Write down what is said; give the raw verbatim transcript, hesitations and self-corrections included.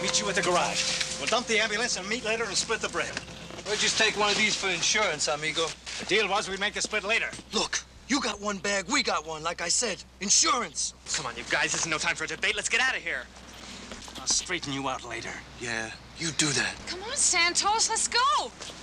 meet you at the garage. We'll dump the ambulance and meet later and split the bread. We'll just take one of these for insurance, amigo. The deal was we'd make the split later. Look, you got one bag, we got one. Like I said, insurance. Come on, you guys. This is no time for a debate. Let's get out of here. I'll straighten you out later. Yeah, you do that. Come on, Santos, let's go.